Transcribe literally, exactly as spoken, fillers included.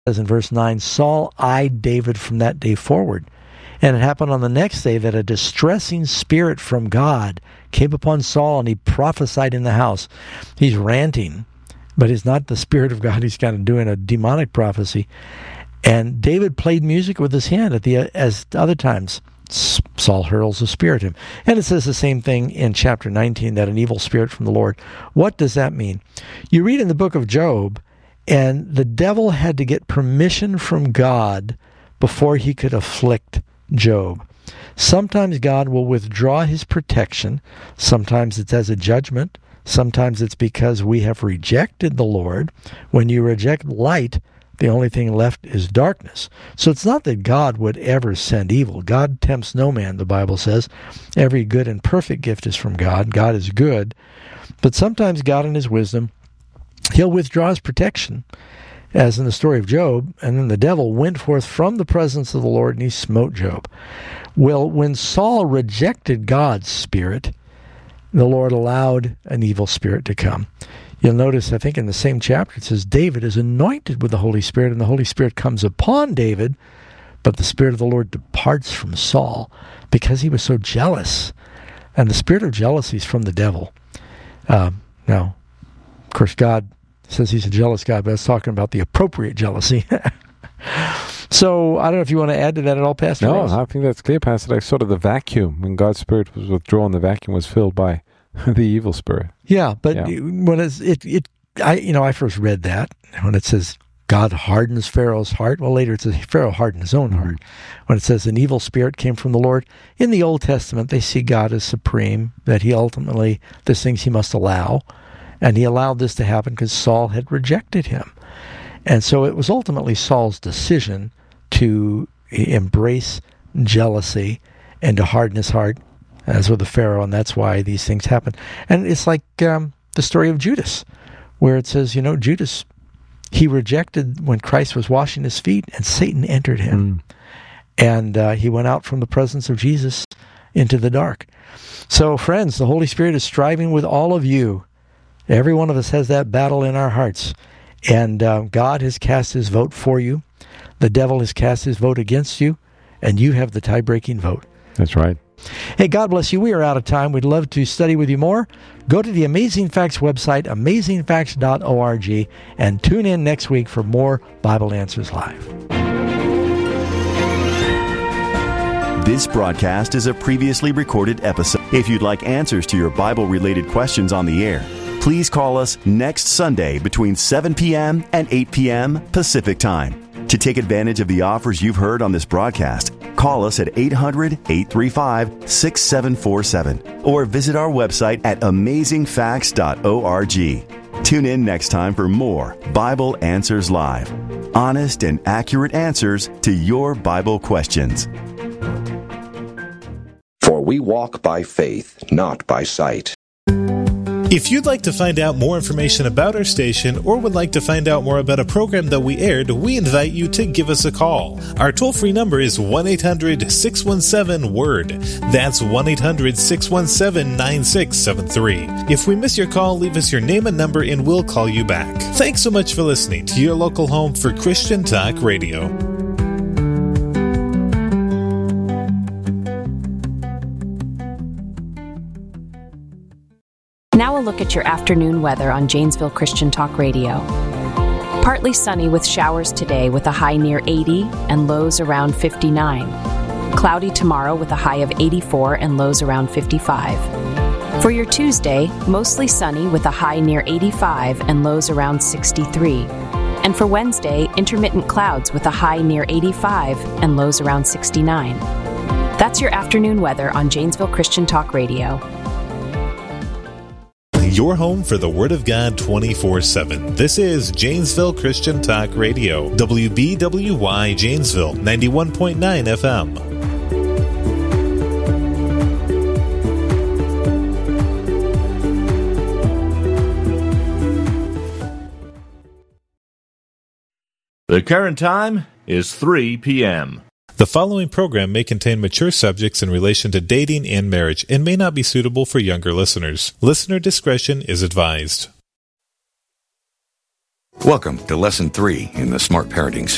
says in verse nine, Saul eyed David from that day forward. And it happened on the next day that a distressing spirit from God came upon Saul, and he prophesied in the house. He's ranting, but it's not the Spirit of God. He's kind of doing a demonic prophecy. And David played music with his hand at the as other times. Saul hurls a spirit at him. And it says the same thing in chapter nineteen, that an evil spirit from the Lord. What does that mean? You read in the book of Job, and the devil had to get permission from God before he could afflict Job. Sometimes God will withdraw his protection. Sometimes it's as a judgment. Sometimes it's because we have rejected the Lord. When you reject light, the only thing left is darkness. So it's not that God would ever send evil. God tempts no man, the Bible says. Every good and perfect gift is from God. God is good. But sometimes God in his wisdom, he'll withdraw his protection, as in the story of Job, and then the devil went forth from the presence of the Lord, and he smote Job. Well, when Saul rejected God's spirit, the Lord allowed an evil spirit to come. You'll notice, I think in the same chapter, it says David is anointed with the Holy Spirit, and the Holy Spirit comes upon David, but the Spirit of the Lord departs from Saul because he was so jealous. And the spirit of jealousy is from the devil. Uh, now, of course, God says he's a jealous God, but it's talking about the appropriate jealousy. So, I don't know if you want to add to that at all, Pastor No, Ross? I think that's clear, Pastor. Like sort of the vacuum, when God's Spirit was withdrawn, the vacuum was filled by the evil spirit. Yeah, but Yeah. when it's, it, it, I, you know, I first read that, when it says God hardens Pharaoh's heart. Well, later it says Pharaoh hardened his own heart. When it says an evil spirit came from the Lord, in the Old Testament, they see God as supreme, that he ultimately, there's things he must allow. And he allowed this to happen because Saul had rejected him. And so it was ultimately Saul's decision to embrace jealousy and to harden his heart, as with the Pharaoh, and that's why these things happen. And it's like um, the story of Judas, where it says, you know, Judas, he rejected when Christ was washing his feet, and Satan entered him. Mm. And uh, he went out from the presence of Jesus into the dark. So, friends, the Holy Spirit is striving with all of you. Every one of us has that battle in our hearts. And uh, God has cast his vote for you. The devil has cast his vote against you. And you have the tie-breaking vote. That's right. Hey, God bless you. We are out of time. We'd love to study with you more. Go to the Amazing Facts website, amazing facts dot org, and tune in next week for more Bible Answers Live. This broadcast is a previously recorded episode. If you'd like answers to your Bible-related questions on the air, please call us next Sunday between seven p.m. and eight p.m. Pacific Time. To take advantage of the offers you've heard on this broadcast, call us at eight hundred, eight three five, six seven four seven or visit our website at amazing facts dot org. Tune in next time for more Bible Answers Live. Honest and accurate answers to your Bible questions. For we walk by faith, not by sight. If you'd like to find out more information about our station or would like to find out more about a program that we aired, we invite you to give us a call. Our toll-free number is one eight hundred, six one seven, W O R D. That's one eight hundred, six one seven, nine six seven three. If we miss your call, leave us your name and number and we'll call you back. Thanks so much for listening to your local home for Christian Talk Radio. Now a look at your afternoon weather on Janesville Christian Talk Radio. Partly sunny with showers today with a high near eighty and lows around fifty-nine. Cloudy tomorrow with a high of eighty-four and lows around fifty-five. For your Tuesday, mostly sunny with a high near eighty-five and lows around sixty-three. And for Wednesday, intermittent clouds with a high near eighty-five and lows around sixty-nine. That's your afternoon weather on Janesville Christian Talk Radio. Your home for the Word of God twenty-four seven. This is Janesville Christian Talk Radio, W B W Y Janesville, ninety-one point nine F M. The current time is three p.m. The following program may contain mature subjects in relation to dating and marriage and may not be suitable for younger listeners. Listener discretion is advised. Welcome to Lesson three in the Smart Parenting Series.